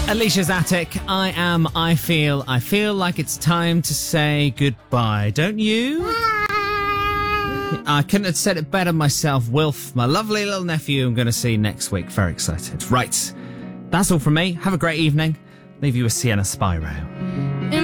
Alicia's Attic. I feel like it's time to say goodbye, don't you? I couldn't have said it better myself. Wilf, my lovely little nephew, I'm going to see next week. Very excited. Right. That's all from me. Have a great evening. Leave you with Sienna Spyro.